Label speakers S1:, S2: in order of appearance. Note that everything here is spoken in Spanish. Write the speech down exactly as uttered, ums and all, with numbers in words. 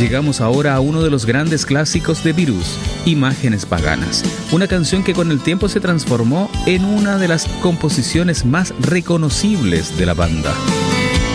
S1: Llegamos ahora a uno de los grandes clásicos de Virus, Imágenes Paganas, una canción que con el tiempo se transformó en una de las composiciones más reconocibles de la banda.